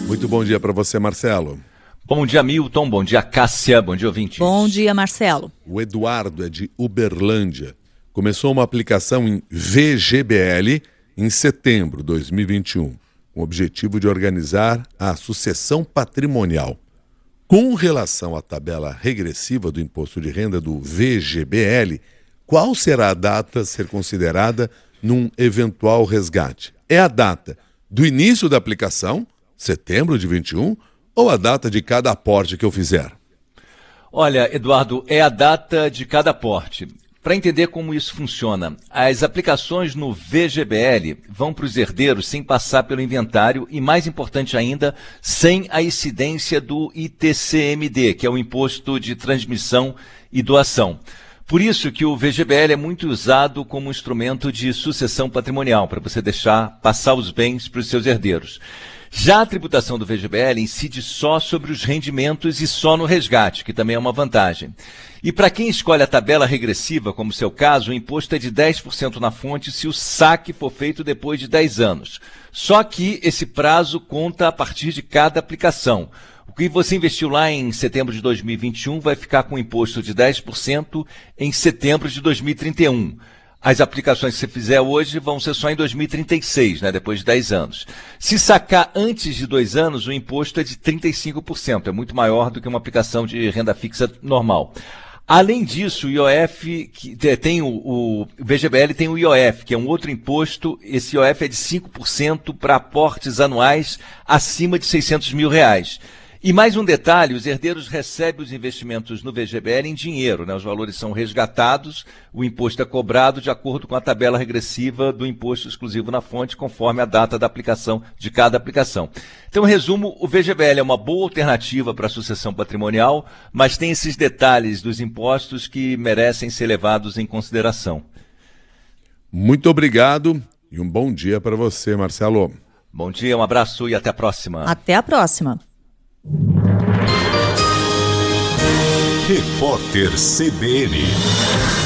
Muito bom dia para você, Marcelo. Bom dia, Milton. Bom dia, Cássia. Bom dia, ouvintes. Bom dia, Marcelo. O Eduardo é de Uberlândia. Começou uma aplicação em VGBL em setembro de 2021, com o objetivo de organizar a sucessão patrimonial. Com relação à tabela regressiva do imposto de renda do VGBL, qual será a data a ser considerada num eventual resgate? É a data do início da aplicação, setembro de 21, ou a data de cada aporte que eu fizer? Olha, Eduardo, é a data de cada aporte. Para entender como isso funciona, as aplicações no VGBL vão para os herdeiros sem passar pelo inventário e, mais importante ainda, sem a incidência do ITCMD, que é o Imposto de Transmissão e Doação. Por isso que o VGBL é muito usado como instrumento de sucessão patrimonial, para você deixar passar os bens para os seus herdeiros. Já a tributação do VGBL incide só sobre os rendimentos e só no resgate, que também é uma vantagem. E para quem escolhe a tabela regressiva, como seu caso, o imposto é de 10% na fonte se o saque for feito depois de 10 anos. Só que esse prazo conta a partir de cada aplicação. O que você investiu lá em setembro de 2021 vai ficar com imposto de 10% em setembro de 2031. As aplicações que você fizer hoje vão ser só em 2036, né, depois de 10 anos. Se sacar antes de 2 anos, o imposto é de 35%, é muito maior do que uma aplicação de renda fixa normal. Além disso, o IOF, o VGBL tem o IOF, que é um outro imposto. Esse IOF é de 5% para aportes anuais acima de R$600 mil. E mais um detalhe, os herdeiros recebem os investimentos no VGBL em dinheiro, né? Os valores são resgatados, o imposto é cobrado de acordo com a tabela regressiva do imposto exclusivo na fonte, conforme a data da aplicação de cada aplicação. Então, em resumo, o VGBL é uma boa alternativa para a sucessão patrimonial, mas tem esses detalhes dos impostos que merecem ser levados em consideração. Muito obrigado e um bom dia para você, Marcelo. Bom dia, um abraço e até a próxima. Até a próxima. Repórter CBN.